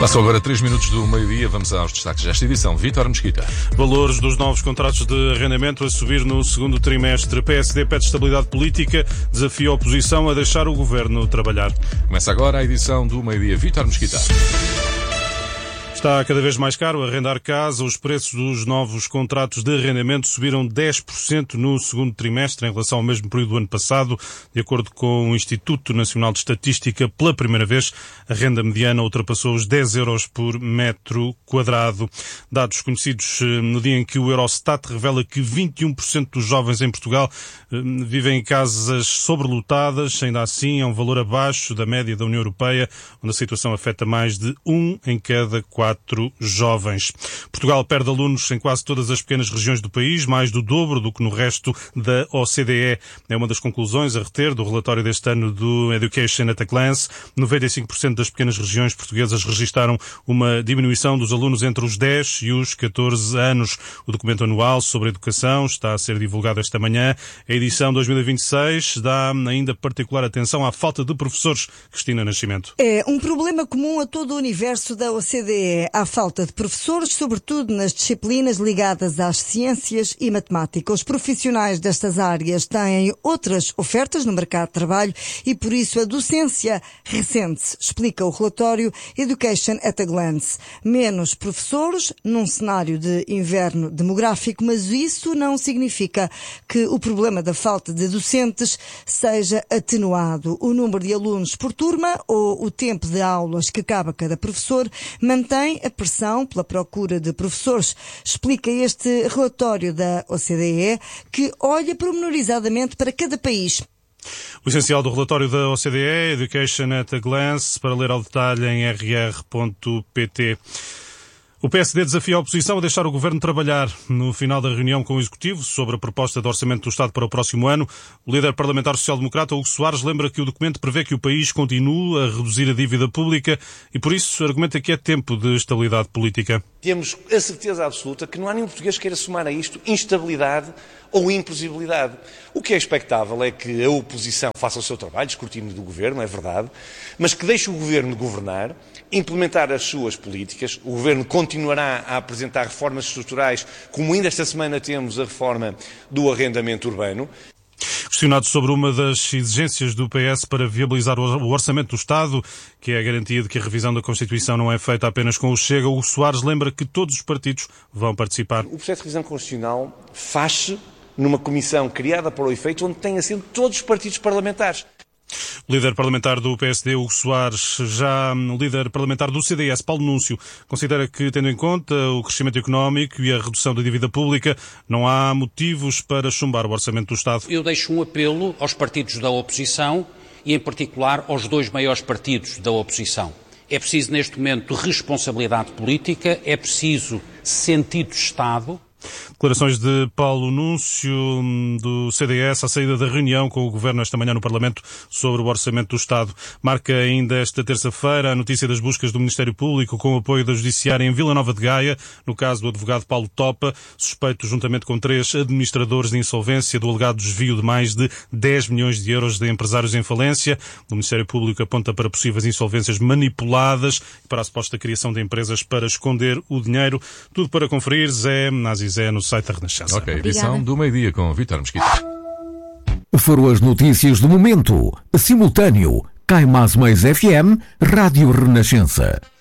Passam agora 3 minutos do meio-dia, vamos aos destaques desta edição. Vítor Mesquita. Valores dos novos contratos de arrendamento a subir no segundo trimestre. PSD pede estabilidade política, desafia a oposição a deixar o governo trabalhar. Começa agora a edição do meio-dia. Vítor Mesquita. Está cada vez mais caro arrendar casa. Os preços dos novos contratos de arrendamento subiram 10% no segundo trimestre em relação ao mesmo período do ano passado. De acordo com o Instituto Nacional de Estatística, pela primeira vez, a renda mediana ultrapassou os 10 euros por metro quadrado. Dados conhecidos no dia em que o Eurostat revela que 21% dos jovens em Portugal vivem em casas sobrelotadas. Ainda assim, é um valor abaixo da média da União Europeia, onde a situação afeta mais de 1 em cada 4 jovens. Portugal perde alunos em quase todas as pequenas regiões do país, mais do dobro do que no resto da OCDE. É uma das conclusões a reter do relatório deste ano do Education at a Glance. 95% das pequenas regiões portuguesas registaram uma diminuição dos alunos entre os 10 e os 14 anos. O documento anual sobre a educação está a ser divulgado esta manhã. A edição 2026 dá ainda particular atenção à falta de professores. Cristina Nascimento. É um problema comum a todo o universo da OCDE. Há falta de professores, sobretudo nas disciplinas ligadas às ciências e matemática. Os profissionais destas áreas têm outras ofertas no mercado de trabalho e, por isso, a docência ressente-se, explica o relatório Education at a Glance. Menos professores num cenário de inverno demográfico, mas isso não significa que o problema da falta de docentes seja atenuado. O número de alunos por turma ou o tempo de aulas que cabe a cada professor mantém a pressão pela procura de professores, explica este relatório da OCDE, que olha pormenorizadamente para cada país. O essencial do relatório da OCDE, Education at a Glance, para ler ao detalhe em rr.pt. O PSD desafia a oposição a deixar o governo trabalhar. No final da reunião com o Executivo sobre a proposta de orçamento do Estado para o próximo ano, o líder parlamentar social-democrata Hugo Soares lembra que o documento prevê que o país continue a reduzir a dívida pública e, por isso, argumenta que é tempo de estabilidade política. Temos a certeza absoluta que não há nenhum português que queira somar a isto instabilidade ou imprevisibilidade. O que é expectável é que a oposição faça o seu trabalho, escrutínio do governo, é verdade, mas que deixe o governo governar, implementar as suas políticas. O governo continuará a apresentar reformas estruturais, como ainda esta semana temos a reforma do arrendamento urbano. Questionado sobre uma das exigências do PS para viabilizar o orçamento do Estado, que é a garantia de que a revisão da Constituição não é feita apenas com o Chega, o Soares lembra que todos os partidos vão participar. O processo de revisão constitucional faz-se numa comissão criada para o efeito, onde têm assento todos os partidos parlamentares. O líder parlamentar do PSD, Hugo Soares, já o líder parlamentar do CDS, Paulo Núncio, considera que, tendo em conta o crescimento económico e a redução da dívida pública, não há motivos para chumbar o orçamento do Estado. Eu deixo um apelo aos partidos da oposição e, em particular, aos dois maiores partidos da oposição. É preciso, neste momento, responsabilidade política, é preciso sentido de Estado. Declarações de Paulo Núncio, do CDS, à saída da reunião com o Governo esta manhã no Parlamento sobre o Orçamento do Estado. Marca ainda esta terça-feira a notícia das buscas do Ministério Público com o apoio da Judiciária em Vila Nova de Gaia, no caso do advogado Paulo Topa, suspeito juntamente com 3 administradores de insolvência do alegado desvio de mais de 10 milhões de euros de empresários em falência. O Ministério Público aponta para possíveis insolvências manipuladas e para a suposta criação de empresas para esconder o dinheiro. Tudo para conferir, Zé Nazis. É no site da Renascença. Ok, edição do meio-dia com Vítor Mesquita. Foram as notícias do momento. Simultâneo. Cai Mais FM, Rádio Renascença.